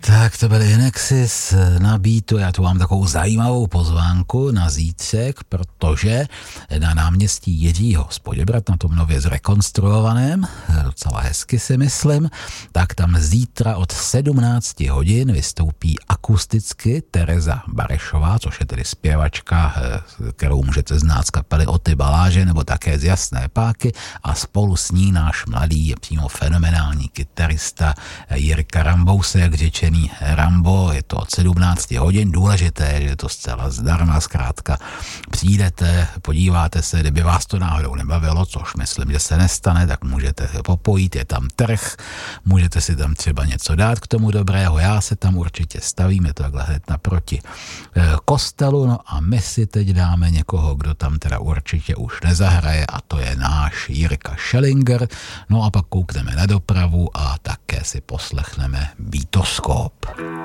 Tak to byl Inexis na beatu. Já tu mám takovou zajímavou pozvánku na zítřek, protože na náměstí Jiřího z Poděbrad, na tom nově zrekonstruovaném, docela hezky si myslím, tak tam zítra od 17 hodin vystoupí akusticky Tereza Barešová, což je tedy zpěvačka, kterou můžete znát z kapely Oty Baláže nebo také z Jasné Páky, a spolu s ní náš mladý, přímo fenomenální kytarista Jirka Rambouse, jak řečený Rambo. Je to od 17 hodin, důležité je, že je to zcela zdarma, zkrátka přijdete, podíváte se, kdyby vás to náhodou nebavilo, což myslím, že se nestane, tak můžete popojít, je tam trh, můžete si tam třeba něco dát k tomu dobrého, já se tam určitě stavím, je to takhle hned naproti kostelu, no a my si teď dáme někoho, kdo tam teda určitě už nezahraje, a to je náš Jirka Schellinger, no a pak koukneme na dopravu a také si poslechneme Beatoskop.